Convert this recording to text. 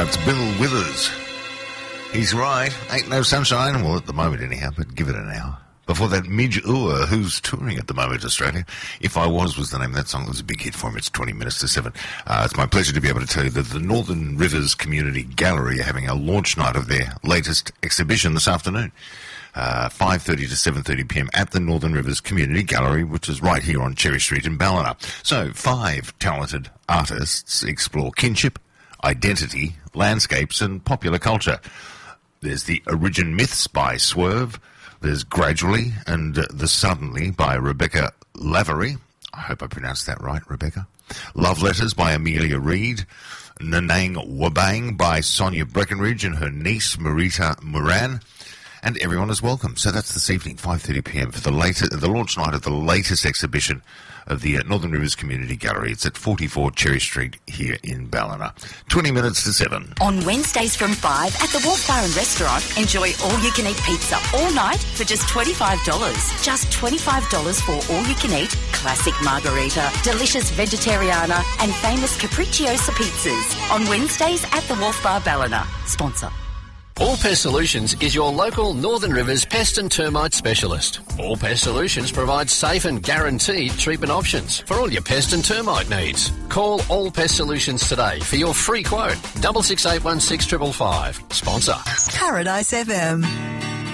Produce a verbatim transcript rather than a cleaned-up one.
Now it's Bill Withers. He's right. Ain't no sunshine. Well, at the moment anyhow, but give it an hour. Before that, Midge Ure, who's touring at the moment, Australia. If I Was was the name of that song. It was a big hit for him. It's twenty minutes to seven. Uh, it's my pleasure to be able to tell you that the Northern Rivers Community Gallery are having a launch night of their latest exhibition this afternoon. Uh, five thirty to seven thirty p m at the Northern Rivers Community Gallery, which is right here on Cherry Street in Ballina. So, five talented artists explore kinship, identity, landscapes and popular culture. There's the Origin Myths by Swerve. There's Gradually and uh, The Suddenly by Rebecca Lavery. I hope I pronounced that right, Rebecca. Love Letters by Amelia Reid. Nanang Wabang by Sonia Breckenridge and her niece Marita Moran. And everyone is welcome. So that's this evening, five thirty p m for the later, the launch night of the latest exhibition of the uh, Northern Rivers Community Gallery. It's at forty-four Cherry Street here in Ballina. twenty minutes to seven. On Wednesdays from five at the Wharf Bar and Restaurant, enjoy all-you-can-eat pizza all night for just twenty-five dollars. Just twenty-five dollars for all-you-can-eat classic margarita, delicious vegetariana and famous capricciosa pizzas. On Wednesdays at the Wharf Bar Ballina. Sponsor. All Pest Solutions is your local Northern Rivers pest and termite specialist. All Pest Solutions provides safe and guaranteed treatment options for all your pest and termite needs. Call All Pest Solutions today for your free quote. Double six eight one six triple five. Sponsor. Paradise F M.